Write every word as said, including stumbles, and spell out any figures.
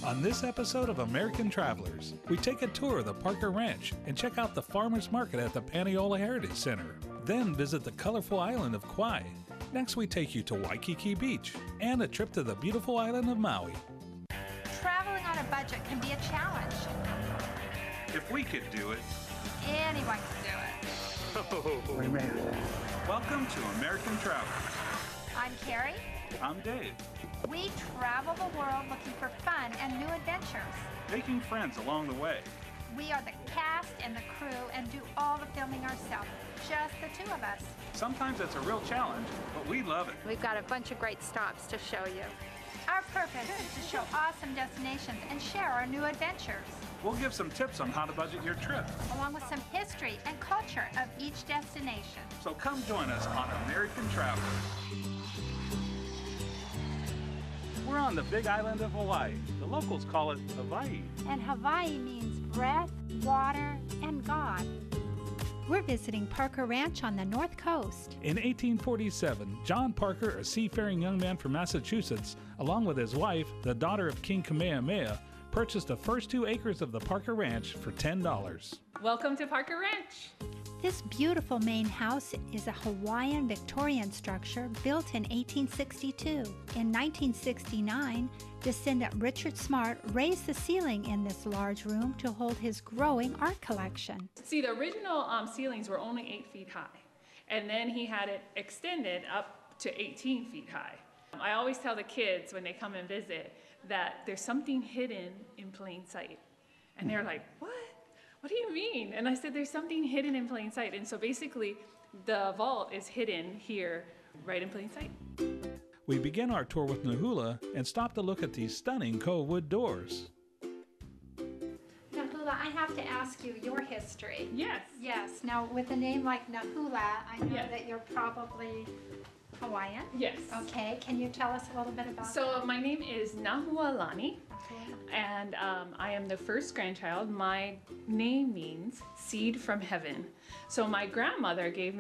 On this episode of American Travelers, we take a tour of the Parker Ranch and check out the farmers market at the Paniolo Heritage Center. Then visit the colorful island of Kauai. Next, we take you to Waikiki Beach and a trip to the beautiful island of Maui. Traveling on a budget can be a challenge. If we could do it, Anyone can do it. oh, we made it. Welcome to American Travelers. I'm Carrie. I'm Dave. We travel the world looking for fun and new adventures. Making friends along the way. We are the cast and the crew and do all the filming ourselves, just the two of us. Sometimes it's a real challenge, but we love it. We've got a bunch of great stops to show you. Our purpose is to show awesome destinations and share our new adventures, We'll give some tips on how to budget your trip. along with some history and culture of each destination. So come join us on American Travelers. We're on the big island of Hawaii. The locals call it Hawaii. And Hawaii means breath, water, and God. We're visiting Parker Ranch on the North Coast. In eighteen forty-seven, John Parker, a seafaring young man from Massachusetts, along with his wife, the daughter of King Kamehameha, purchased the first two acres of the Parker Ranch for ten dollars. Welcome to Parker Ranch. This beautiful main house is a Hawaiian Victorian structure built in eighteen sixty-two. In nineteen sixty-nine, descendant Richard Smart raised the ceiling in this large room to hold his growing art collection. See, the original um, ceilings were only eight feet high, and then he had it extended up to eighteen feet high. I always tell the kids when they come and visit that there's something hidden in plain sight. And they're like, what? What do you mean? And I said, there's something hidden in plain sight. And so basically, the vault is hidden here, right in plain sight. We begin our tour with Nahula and stop to look at these stunning Koa wood doors. Nahula, I have to ask you your history. Yes. Yes, now with a name like Nahula, I know Yes. that you're probably Hawaiian. Yes. Okay, can you tell us a little bit about So my name is Nahualani, that? and um, I am the first grandchild. My name means seed from heaven. So my grandmother gave me